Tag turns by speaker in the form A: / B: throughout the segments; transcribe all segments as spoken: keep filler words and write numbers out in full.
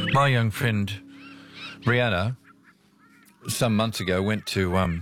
A: My young friend Brianna, some months ago, went to um,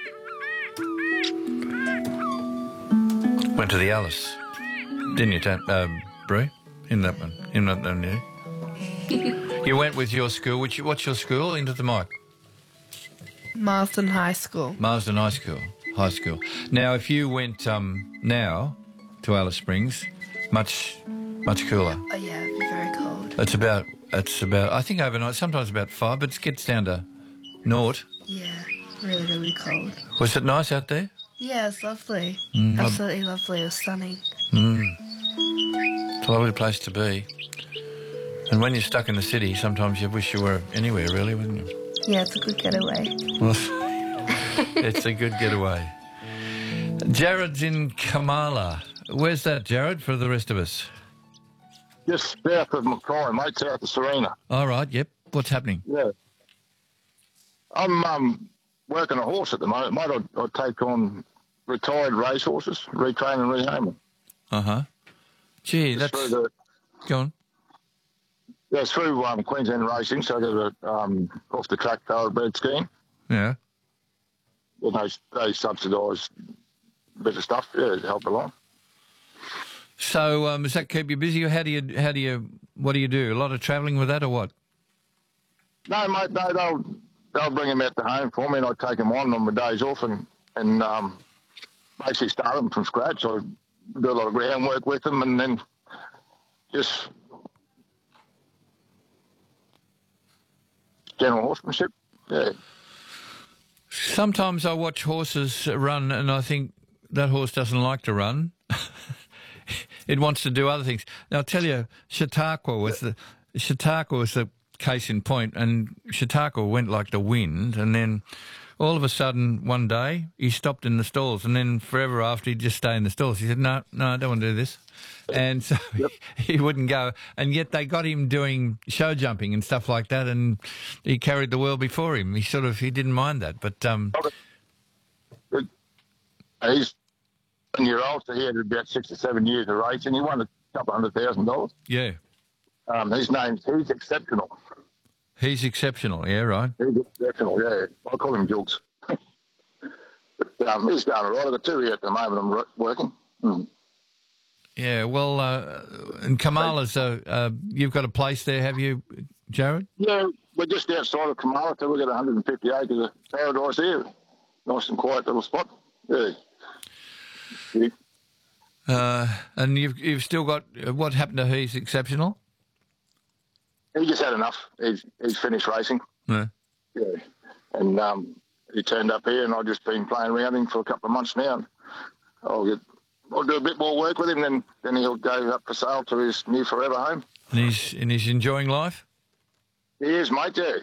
A: went to the Alice, didn't you, Ta- uh, Brie? In that one, in that one, yeah. You went with your school. Which, what's your school? Into the mic.
B: Marsden High School.
A: Marsden High School. High School. Now, if you went um, now to Alice Springs, much, much cooler.
B: Oh yeah, it'd be very cold.
A: It's about, it's about. I think overnight, sometimes about five, but it gets down to naught.
B: Yeah, really, really cold.
A: Was it nice out there?
B: Yeah, it's lovely.
A: Mm,
B: Absolutely lovely. It was stunning.
A: Mm. It's a lovely place to be. And when you're stuck in the city, sometimes you wish you were anywhere, really, wouldn't you?
B: Yeah, it's a good getaway.
A: Well, it's a good getaway. Jared's in Kamala. Where's that, Jared, for the rest of us?
C: Just south of Mackay, mate, south of Serena.
A: All right, yep. What's happening?
C: Yeah. I'm um, working a horse at the moment, mate. I, I take on retired racehorses, retrain and rehome them.
A: Uh-huh. Gee,
C: Just
A: that's...
C: through the,
A: Go on.
C: yeah, it's through um, Queensland Racing, so I get a um, off-the-track thoroughbred scheme.
A: Yeah.
C: Well, they, they subsidise a bit of stuff, yeah, to help along.
A: So um, does that keep you busy, or how do you, how do you, what do you do? A lot of travelling with that, or what?
C: No, mate, no, they'll, they'll bring them out to home for me, and I take them on on my days off and, and um, basically start them from scratch. I do a lot of groundwork with them and then just general horsemanship, yeah.
A: Sometimes I watch horses run and I think that horse doesn't like to run. It wants to do other things. Now, I'll tell you, Chautauqua was the Chautauqua was the case in point, and Chautauqua went like the wind, and then all of a sudden one day he stopped in the stalls, and then forever after he'd just stay in the stalls. He said, no, no, I don't want to do this. And so yep. he, he wouldn't go. And yet they got him doing show jumping and stuff like that, and he carried the world before him. He sort of, he didn't mind that. But um,
C: he's a year old, so he had about six or seven years of racing. He won a couple hundred thousand dollars.
A: Yeah.
C: Um, his name's, he's exceptional.
A: He's exceptional, yeah, right.
C: He's exceptional, yeah. I call him Jukes. But um, he's going all right. I've got two here at the moment I'm working. Mm.
A: Yeah, well, uh, in Kamala's, uh, uh, you've got a place there, have you, Jared?
C: Yeah, we're just outside of Kamala, so we've got one hundred fifty acres of paradise here. Nice and quiet little spot. Yeah. yeah.
A: Uh, and you've you've still got, uh, what happened to He's Exceptional?
C: He just had enough. He's, he's finished racing.
A: Yeah.
C: Yeah. And um, he turned up here, and I've just been playing around him for a couple of months now. And I'll get, I'll do a bit more work with him, then then he'll go up for sale to his new forever home.
A: And he's and he's enjoying life?
C: He is, mate, yeah.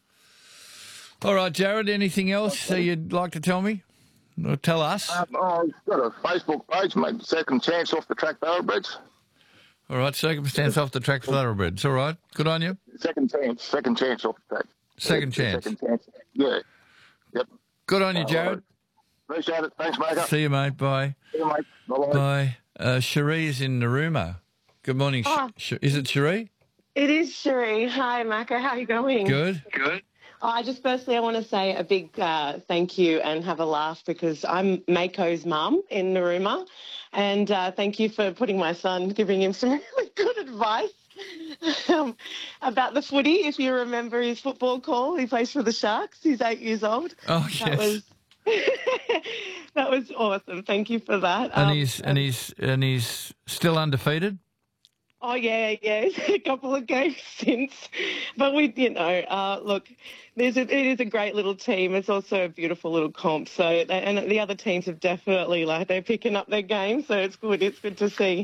A: All right, Jared, anything else uh, you'd like to tell me? Or tell us?
C: Um, oh, I've got a Facebook page, mate, Second Chance Off the Track Thoroughbreds.
A: All right, circumstance off the track thoroughbreds. All right, good on you.
C: Second chance, second chance off the track.
A: Second chance.
C: Second chance, yeah. Yep.
A: Good on you, Jared.
C: Right. Appreciate it. Thanks, mate.
A: See you, mate. Bye.
C: See you, mate. Bye-bye.
A: Bye. Uh, Cherie's in Narooma. Good morning.
D: Oh.
A: Sh- is it Cherie?
D: It is Cherie. Hi, Maka. How are you going?
A: Good. Good.
D: Oh, I just firstly I want to say a big uh, thank you and have a laugh because I'm Mako's mum in Narooma, and uh, thank you for putting my son, giving him some really good advice um, about the footy. If you remember his football call, he plays for the Sharks. He's eight years old.
A: Oh,
D: that
A: yes.
D: Was, that was awesome. Thank you for that.
A: And
D: Um,
A: he's and he's and he's still undefeated.
D: Oh, yeah, yeah, a couple of games since. But we, you know, uh, look, there's a, it is a great little team. It's also a beautiful little comp. So, and the other teams have definitely, like, they're picking up their game. So it's good. It's good to see.